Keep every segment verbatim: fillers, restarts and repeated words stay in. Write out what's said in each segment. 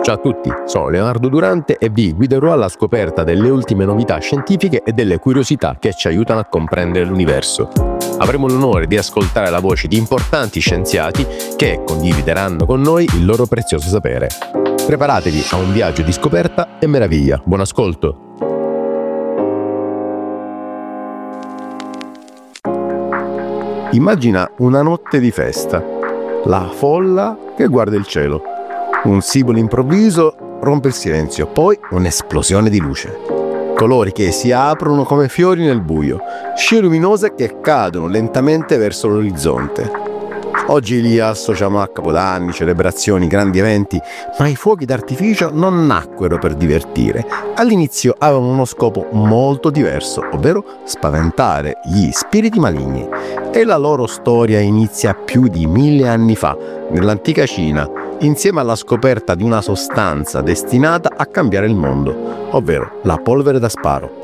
Ciao a tutti, sono Leonardo Durante e vi guiderò alla scoperta delle ultime novità scientifiche e delle curiosità che ci aiutano a comprendere l'universo. Avremo l'onore di ascoltare la voce di importanti scienziati che condivideranno con noi il loro prezioso sapere. Preparatevi a un viaggio di scoperta e meraviglia. Buon ascolto! Immagina una notte di festa, la folla che guarda il cielo. Un sibilo improvviso rompe il silenzio, poi un'esplosione di luce. Colori che si aprono come fiori nel buio, scie luminose che cadono lentamente verso l'orizzonte. Oggi li associamo a capodanni, celebrazioni, grandi eventi, ma i fuochi d'artificio non nacquero per divertire. All'inizio avevano uno scopo molto diverso, ovvero spaventare gli spiriti maligni. E la loro storia inizia più di mille anni fa, nell'antica Cina, insieme alla scoperta di una sostanza destinata a cambiare il mondo, ovvero la polvere da sparo.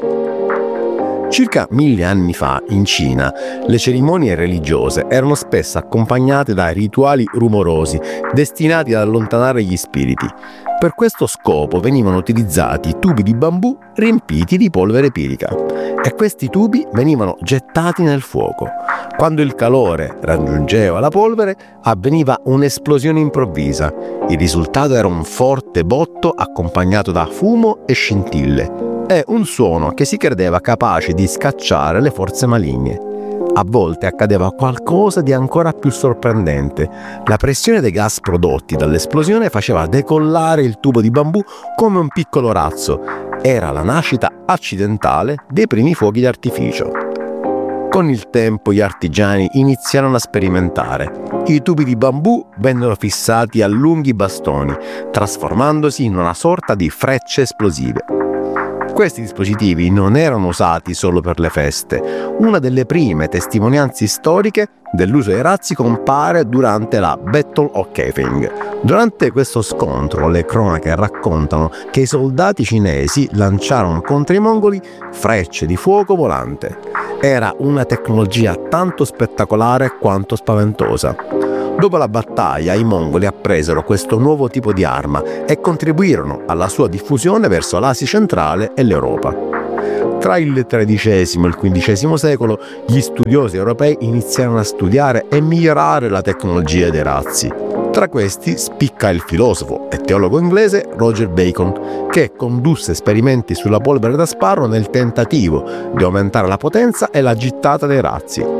Circa mille anni fa, in Cina, le cerimonie religiose erano spesso accompagnate da rituali rumorosi, destinati ad allontanare gli spiriti. Per questo scopo venivano utilizzati tubi di bambù riempiti di polvere pirica, e questi tubi venivano gettati nel fuoco. Quando il calore raggiungeva la polvere, avveniva un'esplosione improvvisa. Il risultato era un forte botto accompagnato da fumo e scintille, e un suono che si credeva capace di scacciare le forze maligne. A volte accadeva qualcosa di ancora più sorprendente. La pressione dei gas prodotti dall'esplosione faceva decollare il tubo di bambù come un piccolo razzo. Era la nascita accidentale dei primi fuochi d'artificio. Con il tempo gli artigiani iniziarono a sperimentare. I tubi di bambù vennero fissati a lunghi bastoni, trasformandosi in una sorta di frecce esplosive. Questi dispositivi non erano usati solo per le feste. Una delle prime testimonianze storiche dell'uso dei razzi compare durante la Battle of Kaifeng. Durante questo scontro, le cronache raccontano che i soldati cinesi lanciarono contro i mongoli frecce di fuoco volante. Era una tecnologia tanto spettacolare quanto spaventosa. Dopo la battaglia, i mongoli appresero questo nuovo tipo di arma e contribuirono alla sua diffusione verso l'Asia centrale e l'Europa. Tra il tredicesimo e il quindicesimo secolo, gli studiosi europei iniziarono a studiare e migliorare la tecnologia dei razzi. Tra questi spicca il filosofo e teologo inglese Roger Bacon, che condusse esperimenti sulla polvere da sparo nel tentativo di aumentare la potenza e la gittata dei razzi.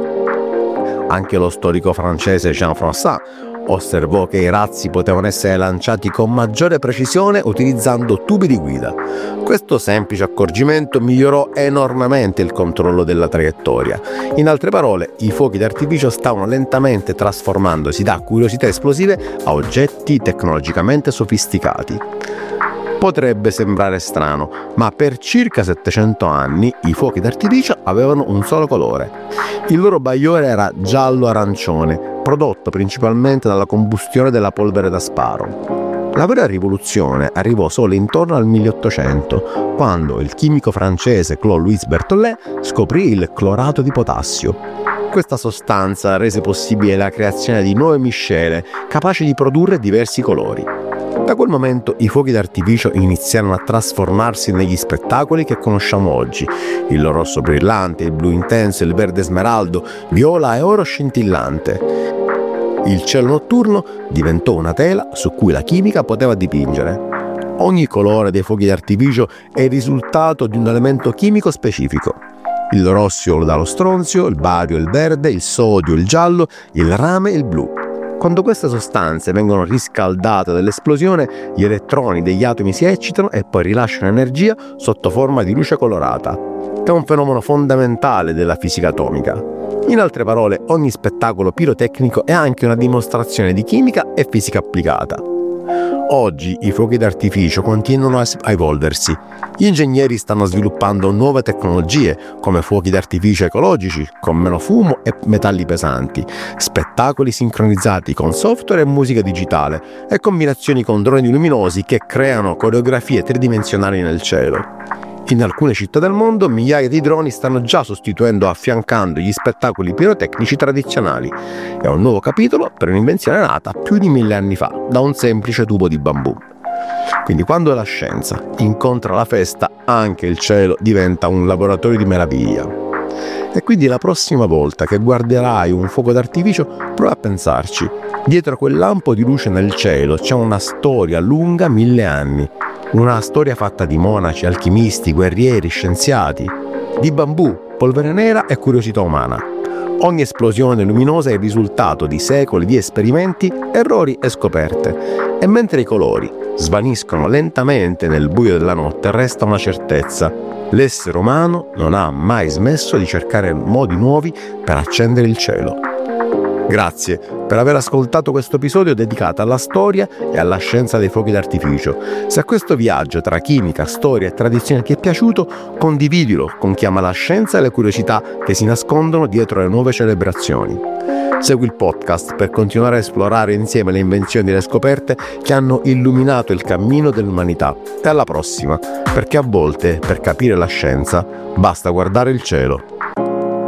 Anche lo storico francese Jean-François osservò che i razzi potevano essere lanciati con maggiore precisione utilizzando tubi di guida. Questo semplice accorgimento migliorò enormemente il controllo della traiettoria. In altre parole, i fuochi d'artificio stavano lentamente trasformandosi da curiosità esplosive a oggetti tecnologicamente sofisticati. Potrebbe sembrare strano, ma per circa settecento anni i fuochi d'artificio avevano un solo colore. Il loro bagliore era giallo-arancione, prodotto principalmente dalla combustione della polvere da sparo. La vera rivoluzione arrivò solo intorno al milleottocento, quando il chimico francese Claude-Louis Berthollet scoprì il clorato di potassio. Questa sostanza rese possibile la creazione di nuove miscele capaci di produrre diversi colori. Da quel momento i fuochi d'artificio iniziarono a trasformarsi negli spettacoli che conosciamo oggi: il rosso brillante, il blu intenso, il verde smeraldo, viola e oro scintillante. Il cielo notturno diventò una tela su cui la chimica poteva dipingere. Ogni colore dei fuochi d'artificio è il risultato di un elemento chimico specifico. Il rosso dà lo stronzio, il bario il verde, il sodio il giallo, il rame il blu. Quando queste sostanze vengono riscaldate dall'esplosione, gli elettroni degli atomi si eccitano e poi rilasciano energia sotto forma di luce colorata. È un fenomeno fondamentale della fisica atomica. In altre parole, ogni spettacolo pirotecnico è anche una dimostrazione di chimica e fisica applicata. Oggi i fuochi d'artificio continuano a evolversi. Gli ingegneri stanno sviluppando nuove tecnologie, come fuochi d'artificio ecologici, con meno fumo e metalli pesanti, spettacoli sincronizzati con software e musica digitale, e combinazioni con droni luminosi che creano coreografie tridimensionali nel cielo. In alcune città del mondo migliaia di droni stanno già sostituendo o affiancando gli spettacoli pirotecnici tradizionali. È un nuovo capitolo per un'invenzione nata più di mille anni fa da un semplice tubo di bambù. Quindi quando la scienza incontra la festa, anche il cielo diventa un laboratorio di meraviglia. E quindi la prossima volta che guarderai un fuoco d'artificio, prova a pensarci. Dietro a quel lampo di luce nel cielo c'è una storia lunga mille anni. Una storia fatta di monaci, alchimisti, guerrieri, scienziati, di bambù, polvere nera e curiosità umana. Ogni esplosione luminosa è il risultato di secoli di esperimenti, errori e scoperte. E mentre i colori svaniscono lentamente nel buio della notte, resta una certezza: l'essere umano non ha mai smesso di cercare modi nuovi per accendere il cielo. Grazie per aver ascoltato questo episodio dedicato alla storia e alla scienza dei fuochi d'artificio. Se a questo viaggio tra chimica, storia e tradizione ti è piaciuto, condividilo con chi ama la scienza e le curiosità che si nascondono dietro le nuove celebrazioni. Segui il podcast per continuare a esplorare insieme le invenzioni e le scoperte che hanno illuminato il cammino dell'umanità. E alla prossima, perché a volte, per capire la scienza, basta guardare il cielo.